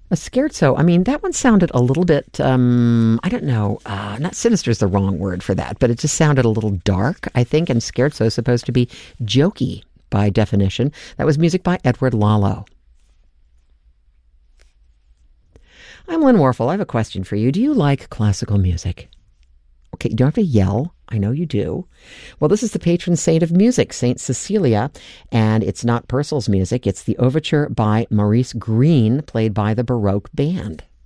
A scherzo. I mean, that one sounded a little bit, I don't know, not sinister is the wrong word for that, but it just sounded a little dark, I think, and scherzo is supposed to be jokey by definition. That was music by Edward Lalo. I'm Lynn Warfel. I have a question for you. Do you like classical music? Okay, you don't have to yell. I know you do. Well, this is the patron saint of music, Saint Cecilia, and it's not Purcell's music. It's the overture by Maurice Greene, played by the Baroque Band.